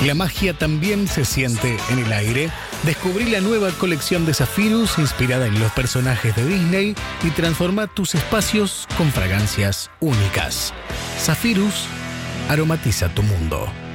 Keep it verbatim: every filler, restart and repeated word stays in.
La magia también se siente en el aire. Descubrí la nueva colección de Zephyrus inspirada en los personajes de Disney y transforma tus espacios con fragancias únicas. Zephyrus aromatiza tu mundo.